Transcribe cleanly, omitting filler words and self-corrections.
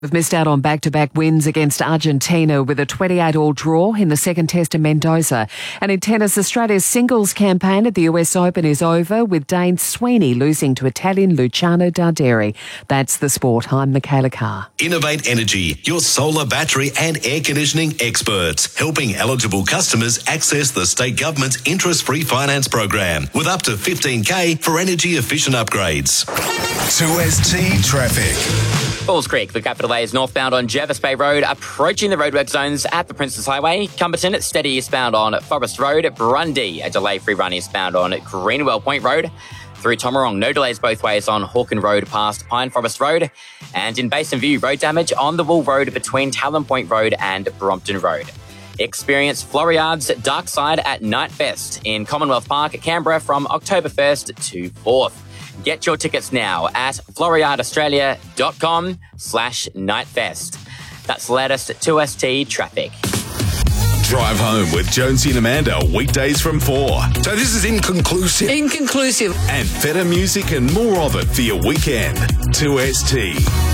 We've missed out on back-to-back wins against Argentina with a 28-all draw in the second test in Mendoza. And in tennis, Australia's singles campaign at the US Open is over, with Dane Sweeney losing to Italian Luciano Darderi. That's the sport. I'm Michaela Carr. Innovate Energy, your solar, battery and air conditioning experts, helping eligible customers access the state government's interest-free finance program with up to $15,000 for energy-efficient upgrades. 2ST Traffic. Falls Creek, the capital A, is northbound on Jervis Bay Road, approaching the roadwork zones at the Princes Highway. Cumberton, steady eastbound on Forest Road. Brundy, a delay-free run eastbound on Greenwell Point Road. Through Tomarong, no delays both ways on Hawken Road past Pine Forest Road. And in Basin View, road damage on the Wool Road between Talon Point Road and Brompton Road. Experience Floriad's Dark Side at Night Fest in Commonwealth Park, Canberra from October 1st to 4th. Get your tickets now at floriadaustralia.com/nightfest. That's the latest 2ST Traffic. Drive home with Jonesy and Amanda weekdays from 4. So this is inconclusive. Inconclusive. And better music and more of it for your weekend. 2ST.